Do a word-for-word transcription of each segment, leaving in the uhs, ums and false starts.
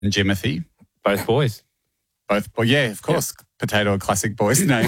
and Jimothy. Both boys. Both, well, yeah, of course. Yep. Potato, a classic boy's name.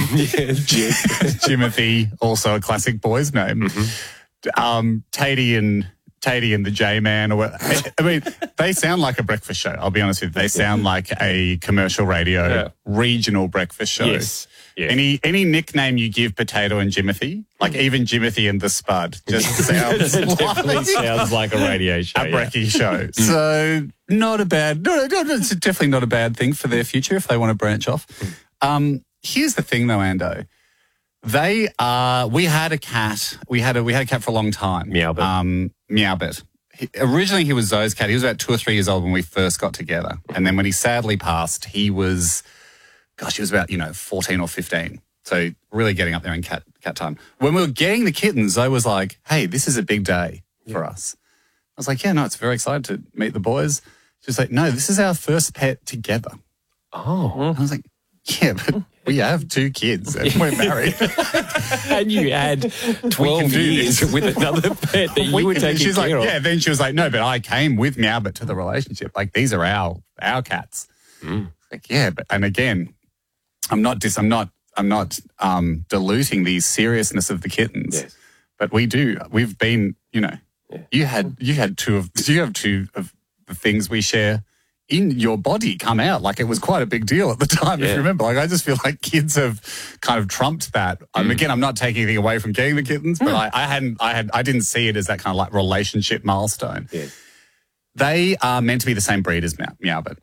Jimothy, also a classic boy's name. Mm-hmm. Um, Tatey and Tatey and the J-Man. Or what, I mean, they sound like a breakfast show. I'll be honest with you. They sound like a commercial radio, yeah. regional breakfast show. Yes. Yeah. Any any nickname you give Potato and Jimothy, like even Jimothy and the Spud, just sounds it like, definitely sounds like a radio show. A brekkie show. So not a bad, no, no, no, it's definitely not a bad thing for their future if they want to branch off. Um, here's the thing though, Ando. They are, we had a cat, we had a, we had a cat for a long time. Meowbit. Um, Meowbit. He, originally he was Zoe's cat. He was about two or three years old when we first got together. And then when he sadly passed, he was, gosh, he was about, you know, fourteen or fifteen. So really getting up there in cat cat time. When we were getting the kittens, Zoe was like, hey, this is a big day yeah. for us. I was like, yeah, no, it's very excited to meet the boys. She was like, no, this is our first pet together. Oh. I was like, yeah, but we have two kids and we're married. And you had twelve years with another pet that you we, were taking she's care like, of. Yeah, then she was like, no, but I came with Meowbit to the relationship. Like, these are our our cats. Mm. Like, yeah, but and again, I'm not dis I'm not I'm not um diluting the seriousness of the kittens. Yes. But we do. We've been, you know, yeah. you had you had two of you have two of the things we share in your body come out. Like, it was quite a big deal at the time, yeah. if you remember. Like, I just feel like kids have kind of trumped that. Mm. Um, again, I'm not taking anything away from getting the kittens, but mm. I, I hadn't, I had, I didn't see it as that kind of like relationship milestone. Yeah. They are meant to be the same breed as Meow, Meowbit.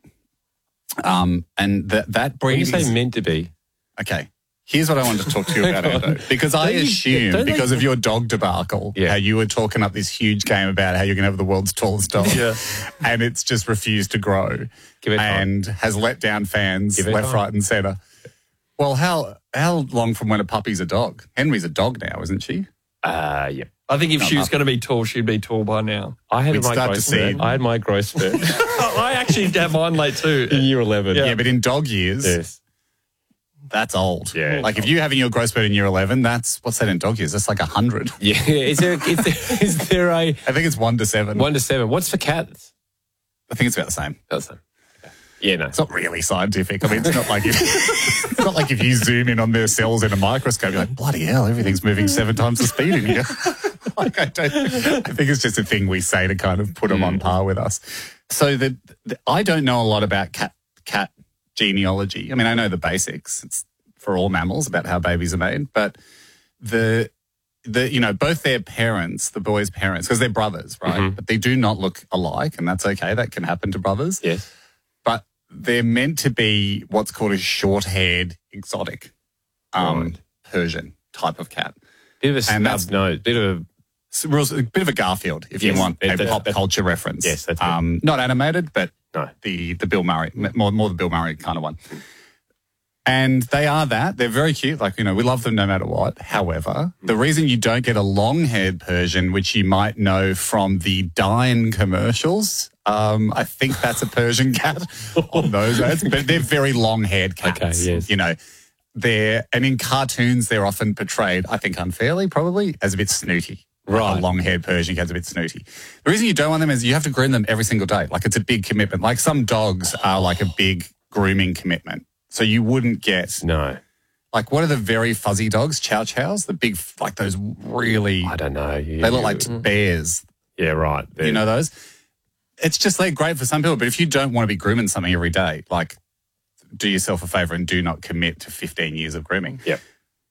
Um, and that that breed. When you say is, meant to be, okay. Here's what I wanted to talk to you about, Ando, because I you, assume because they, of your dog debacle, yeah. how you were talking up this huge game about how you're going to have the world's tallest dog, yeah. and it's just refused to grow Give it and time. has let down fans Give it left, time. right, and centre. Well, how how long from when a puppy's a dog? Henry's a dog now, isn't she? Uh, yeah. I think if Not she was much. going to be tall, she'd be tall by now. I had We'd my start growth to see- spurt. I had my growth spurt I actually had mine late too. in year eleven. Yeah, but in dog years, Yes. that's old. Yeah. Like, if you're having your growth spurt in year eleven, that's, what's that in dog years? That's like one hundred. Yeah. Is there, is there, is there a I think it's one to seven. one to seven? What's for cats? I think it's about the same. That's the Yeah, no. It's not really scientific. I mean, it's not like if, it's not like if you zoom in on their cells in a microscope, you're like, bloody hell, everything's moving seven times the speed in here. Like, I don't. I think it's just a thing we say to kind of put them mm. on par with us. So the, the I don't know a lot about cat cat genealogy. I mean, I know the basics. It's for all mammals about how babies are made, but the the you know both their parents, the boys' parents, because they're brothers, right? Mm-hmm. But they do not look alike, and that's okay. That can happen to brothers. Yes. But they're meant to be what's called a short-haired exotic um, Right. Persian type of cat. Bit of a And that's- snub nose. Bit of a It's a real- a bit of a Garfield, if Yes, you want a it- pop that- culture reference. Yes, that's it. um, not animated, but no. the the Bill Murray, more more the Bill Murray kind of one. And they are that. They're very cute. Like, you know, we love them no matter what. However, the reason you don't get a long-haired Persian, which you might know from the Dine commercials, um, I think that's a Persian cat on those ads, but they're very long-haired cats. Okay, yes. You know, they're, and in cartoons, they're often portrayed, I think unfairly probably, as a bit snooty. Right. A long-haired Persian cat's a bit snooty. The reason you don't want them is you have to groom them every single day. Like, it's a big commitment. Like, some dogs are like a big grooming commitment. So you wouldn't get, No. like, what are the very fuzzy dogs? Chow chows? The big, like those really, I don't know. they look like bears. Yeah, right. They're- You know those? It's just, they're great for some people. But if you don't want to be grooming something every day, like, do yourself a favour and do not commit to fifteen years of grooming. Yep.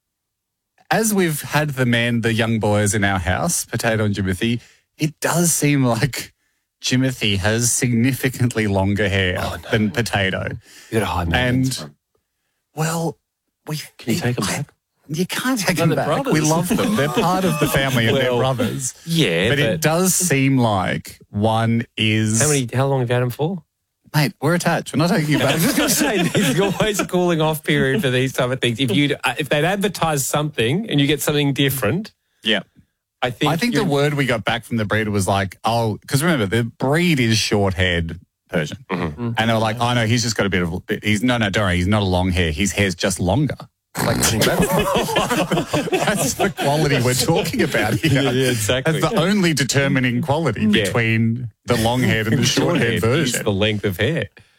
As we've had the men, the young boys in our house, Potato and Jimothy, it does seem like Jimothy has significantly longer hair Oh, no. than Potato. You gotta hide And, names. well, we Can you take them I- back? You can't take No, them they're back. brothers. We love them. They're part of the family and they're Well, brothers. Yeah, But, but, it does seem like one is... how many? How long have you had them for? Mate, we're attached. We're not taking you I was back. going to say, there's always a cooling off period for these type of things. If you if they'd advertise something and you get something different, Yeah. I think I think the you're- word we got back from the breeder was like, oh, because remember, the breed is short-haired Persian. Mm-hmm. And they were like, oh, no, he's just got a bit of, he's no, no, don't worry, he's not a long hair. His hair's just longer. Like that's, That's the quality we're talking about here. Yeah, yeah, exactly. That's the only determining quality Yeah. between the long-haired and the short-haired short-haired is version. the length of hair.